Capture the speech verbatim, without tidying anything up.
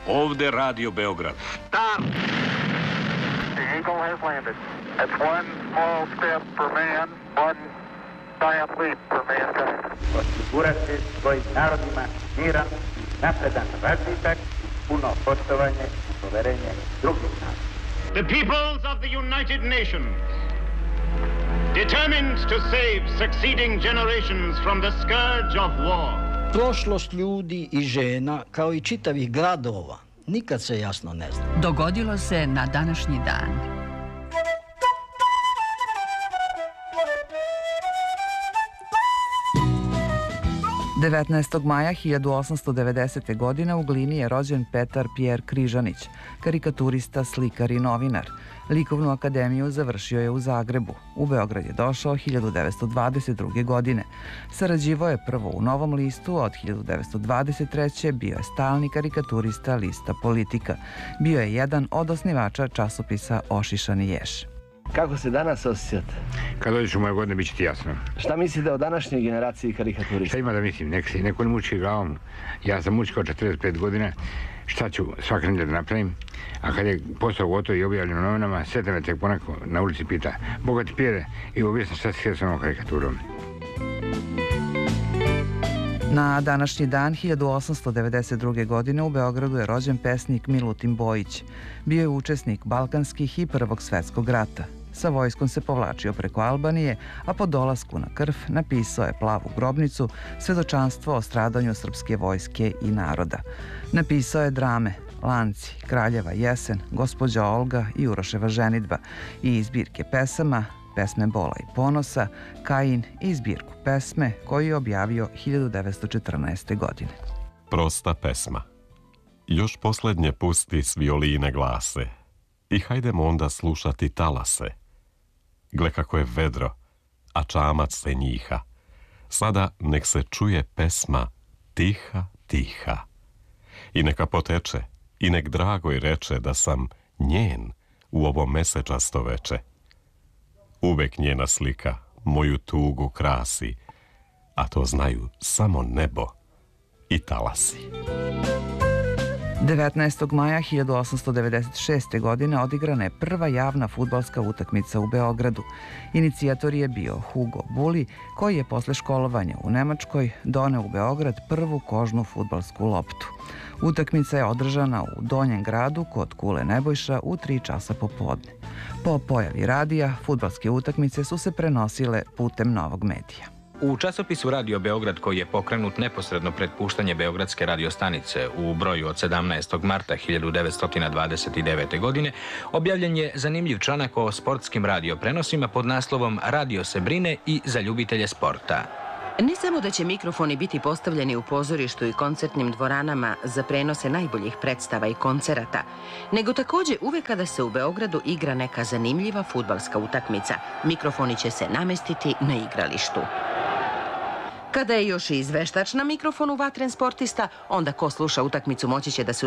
Ovde Radio Beograd. Stop! The Eagle has landed. It's one small step for man, one giant leap for mankind. Osigurati svojim narodima miran, napredan razvitak, puno poštovanje i poverenje drugih naroda. The peoples of the United Nations, determined to save succeeding generations from the scourge of war. Prošlost ljudi i žena, kao i čitavih gradova, nikad se jasno ne zna. Dogodilo se na današnji dan. devetnaestog maja hiljadu osamsto devedesete. godine u Glini je rođen Petar Pjer Križanić, karikaturista, slikar i novinar. Likovnu akademiju završio je u Zagrebu. U Beograd je došao hiljadu devetsto dvadeset druge. godine. Sarađivao je prvo u Novom listu, a od hiljadu devetsto dvadeset treće. bio je stalni karikaturista lista Politika. Bio je jedan od osnivača časopisa Ošišani ješ. Kako se danas osjećate? Kad dođeš u moje godine, bit će ti jasno. Šta mislite o današnjoj generaciji karikaturista? Šta ima da mislim? Nek se neko ne muči glavom. Ja sam mučkao četrdeset pet godina. Šta ću svake nedelje da napravim? A kad je postao gotov i objavljen u novinama, sete me tek ponako na ulici pita: Boga ti Pjere, i objasno šta si s onom karikaturom. Na današnji dan hiljadu osamsto devedeset druge. godine u Beogradu je rođen pesnik Milutin Bojić. Bio je učesnik Balkanskih i Prvog svetskog rata. Sa vojskom se povlačio preko Albanije, a po dolasku na Krf napisao je Plavu grobnicu, svedočanstvo o stradanju srpske vojske i naroda. Napisao je drame Lanci, Kraljeva jesen, Gospođa Olga i Uroševa ženidba i zbirke pesama Pesme bola i ponosa, Kajin i zbirku pesme koju je objavio hiljadu devetsto četrnaeste. godine. Prosta pesma. Još poslednje pusti s violine glase i hajdemo onda slušati talase. Gle kako je vedro, a čamac se njiha. Sada nek se čuje pesma tiha, tiha. I neka poteče, i nek dragoj reče da sam njen u ovo mesečasto veče. Uvek njena slika moju tugu krasi, a to znaju samo nebo i talasi. devetnaestog maja hiljadu osamsto devedeset šeste. godine odigrana je prva javna fudbalska utakmica u Beogradu. Inicijator je bio Hugo Bulli, koji je posle školovanja u Nemačkoj doneo u Beograd prvu kožnu fudbalsku loptu. Utakmica je održana u Donjem gradu kod Kule Nebojša u tri časa popodne. Po pojavi radija, fudbalske utakmice su se prenosile putem novog medija. U časopisu Radio Beograd, koji je pokrenut neposredno pred puštanje Beogradske radiostanice u broju od sedamnaestog marta hiljadu devetsto dvadeset devete. godine, objavljen je zanimljiv članak o sportskim radioprenosima pod naslovom Radio se brine i za ljubitelje sporta. Ne samo da će mikrofoni biti postavljeni u pozorištu i koncertnim dvoranama za prenose najboljih predstava i koncerata, nego takođe uvek kada se u Beogradu igra neka zanimljiva fudbalska utakmica, mikrofoni će se namestiti na igralištu. Kada je još i izveštač na mikrofonu vatren sportista, onda ko sluša utakmicu moći će da se